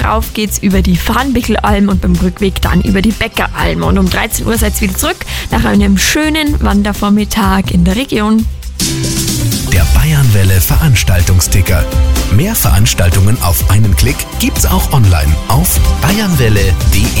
rauf geht's über die Farnbichelalm und beim Rückweg dann über die Bäckeralm. Und um 13 Uhr seid ihr wieder zurück nach einem schönen Wandervormittag in der Region. Der Bayernwelle Veranstaltungsticker. Mehr Veranstaltungen auf einen Klick gibt's auch online auf bayernwelle.de.